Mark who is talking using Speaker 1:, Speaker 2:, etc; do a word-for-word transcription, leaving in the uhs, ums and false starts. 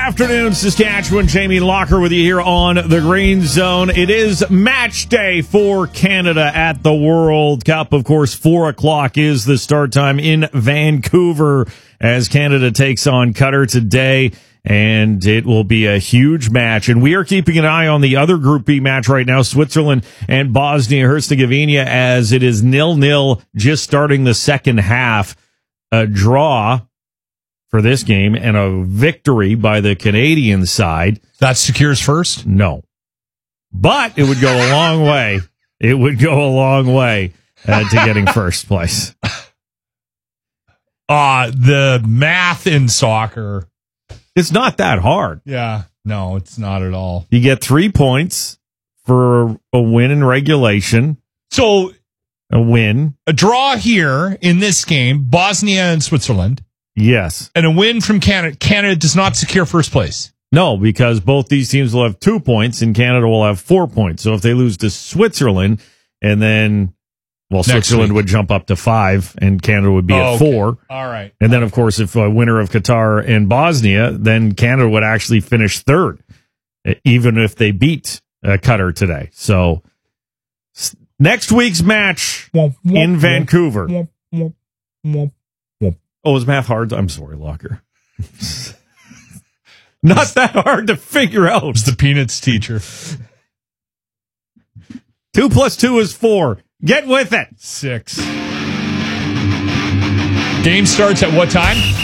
Speaker 1: afternoon, Saskatchewan. Jamie Locker with you here on the Green Zone. It is match day for Canada at the World Cup. Of course, four o'clock is the start time in Vancouver as Canada takes on Qatar today, and it will be a huge match. And we are keeping an eye on the other Group B match right now, Switzerland and Bosnia-Herzegovina, as it is nil-nil just starting the second half. A draw for this game and a victory by the Canadian side.
Speaker 2: That secures first?
Speaker 1: No. But it would go a long way. It would go a long way uh, to getting first place.
Speaker 2: Uh, the math in soccer.
Speaker 1: It's not that hard.
Speaker 2: Yeah, no, it's not at all.
Speaker 1: You get three points for a win in regulation.
Speaker 2: So
Speaker 1: a win.
Speaker 2: A draw here in this game, Bosnia and Switzerland.
Speaker 1: Yes.
Speaker 2: And a win from Canada. Canada does not secure first place.
Speaker 1: No, because both these teams will have two points and Canada will have four points. So if they lose to Switzerland and then, well,
Speaker 2: Next
Speaker 1: Switzerland
Speaker 2: week.
Speaker 1: would jump up to five and Canada would be
Speaker 2: Oh,
Speaker 1: at
Speaker 2: okay.
Speaker 1: four.
Speaker 2: All right.
Speaker 1: And then, of course, if a winner of Qatar and Bosnia, then Canada would actually finish third, even if they beat uh, Qatar today. So s- next week's match in Vancouver. Oh, is math hard? I'm sorry, Locker. Not that hard to figure out.
Speaker 2: It's the Peanuts teacher.
Speaker 1: Two plus two is four. Get with it.
Speaker 2: Six. Game starts at what time?